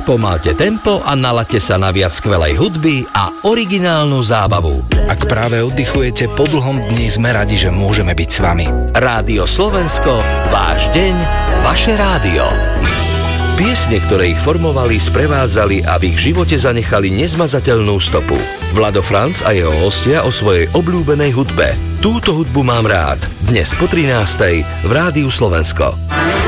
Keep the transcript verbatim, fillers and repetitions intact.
Spomalte tempo a nalaďte sa na viac skvelej hudby a originálnu zábavu. Ak práve oddychujete po dlhom dni, sme radi, že môžeme byť s vami. Rádio Slovensko, váš deň, vaše rádio. Piesne, ktoré ich formovali, sprevádzali a v ich živote zanechali nezmazateľnú stopu. Vlado Franc a jeho hostia o svojej obľúbenej hudbe. Túto hudbu mám rád. Dnes po trinástej v Rádiu Slovensko.